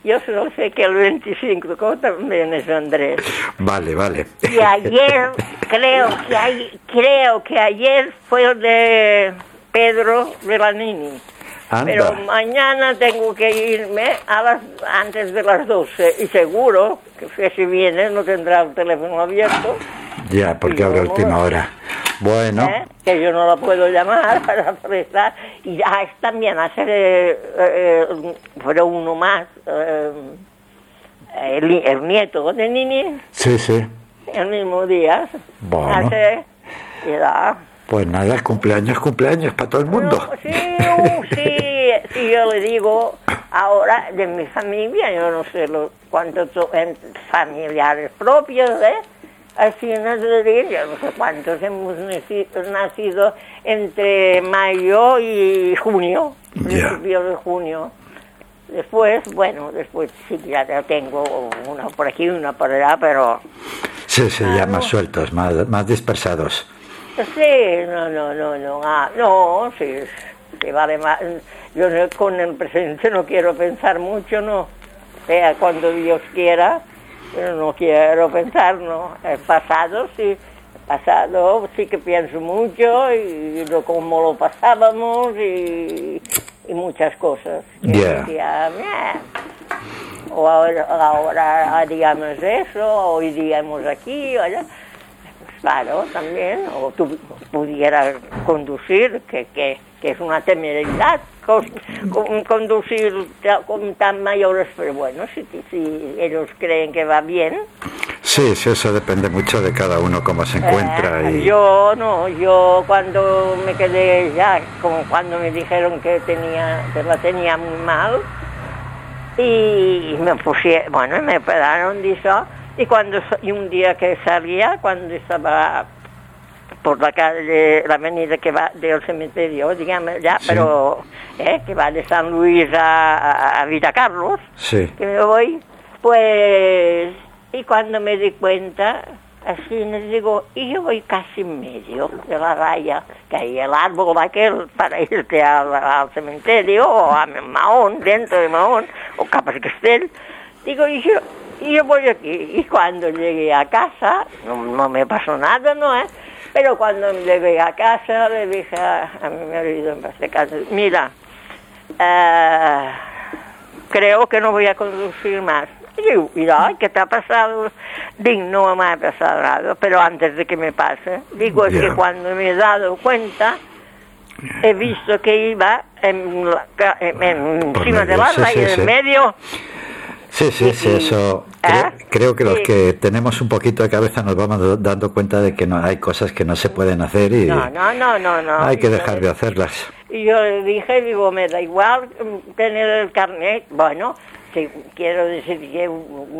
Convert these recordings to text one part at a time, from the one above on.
Yo solo sé que el 25 también es Andrés. Vale. Y ayer, creo que ayer fue el de Pedro de la Nini. Anda. Pero mañana tengo que irme antes de las 12 y seguro que si viene no tendrá el teléfono abierto. Ya, porque habrá última hora. Bueno. Que yo no la puedo llamar para prestar. Y también hacer, pero uno más, el nieto de Nini. Sí. El mismo día. Bueno. Pues nada, cumpleaños para todo el mundo. No, sí, yo le digo ahora de mi familia, yo no sé cuántos familiares propios, así no sé decir, yo no sé cuántos hemos nacido entre mayo y junio, principio de junio. Después sí, ya tengo una por aquí, una por allá, pero... Sí, ya más sueltos, más dispersados. Sí, no, sí, vale más. Yo con el presente no quiero pensar mucho, no. Sea cuando Dios quiera, pero no quiero pensar, no. El pasado sí que pienso mucho y cómo lo pasábamos y muchas cosas. O ahora haríamos eso, hoy diríamos aquí, o allá. Claro, también, o tú pudieras conducir, que es una temeridad conducir con tan mayores, pero bueno, si ellos creen que va bien. Sí, eso depende mucho de cada uno, cómo se encuentra. Yo cuando me quedé ya, como cuando me dijeron que la tenía muy mal, y me operaron, y un día que salía, cuando estaba por la calle, la avenida que va del cementerio, digamos, pero que va de San Luis a Vitacarlos, que me voy, pues, y cuando me di cuenta, así les digo, y yo voy casi en medio de la raya, que hay el árbol aquel para irte al cementerio, o a Mahón, dentro de Mahón, o Capas Castell, digo, y yo voy aquí, y cuando llegué a casa, no me pasó nada, pero cuando llegué a casa, le dije a mi marido en este caso, mira, creo que no voy a conducir más. Y yo, mira, ¿qué te ha pasado? Digo, no me ha pasado nada, pero antes de que me pase, es que cuando me he dado cuenta, he visto que iba encima de la raya, en medio. Sí, eso. Creo que los que tenemos un poquito de cabeza nos vamos dando cuenta de que no hay cosas que no se pueden hacer y no. Hay que dejar de hacerlas. Y yo le dije, me da igual tener el carnet. Bueno, si quiero decir que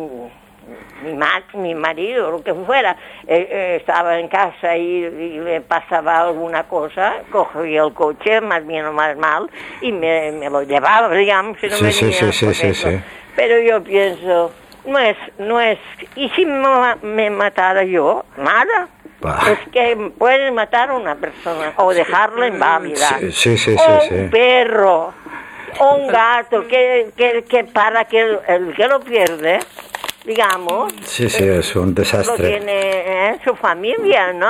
mi marido, lo que fuera, estaba en casa y le pasaba alguna cosa, cogía el coche, más bien o más mal, y me lo llevaba, digamos, si no Sí. Pero yo pienso, no es, y si me matara yo, nada. Es que puede matar a una persona o dejarla inválida. Un perro o un gato que para que el que lo pierde, digamos. Sí, es un desastre. Lo tiene su familia, ¿no?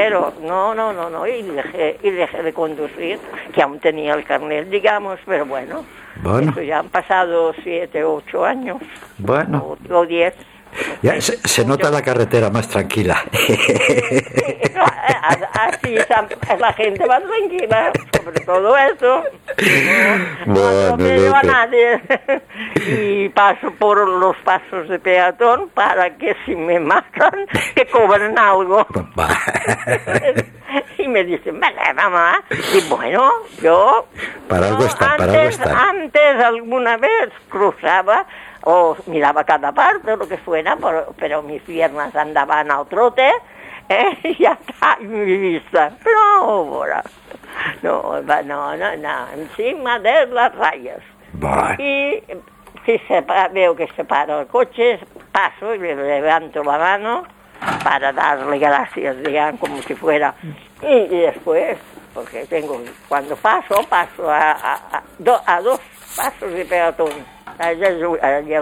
Y dejé de conducir, que aún tenía el carnet, digamos, pero bueno. Eso ya han pasado 7, 8 años. Bueno. O 10. Ya se nota la carretera más tranquila. Así la gente va tranquila, sobre todo eso. No me lleva a nadie. Y paso por los pasos de peatón para que si me matan, que cobren algo. Y me dicen, vale, mamá. Y bueno, yo... Para algo está. Antes alguna vez cruzaba o miraba cada parte, lo que fuera, pero mis piernas andaban al trote, y ya está, mi vista. Pero ahora, no, encima de las rayas. Y si veo que se para el coche, paso y le levanto la mano para darle gracias, digamos, como si fuera. Y después, porque cuando paso a 2 pasos de peatón. Allá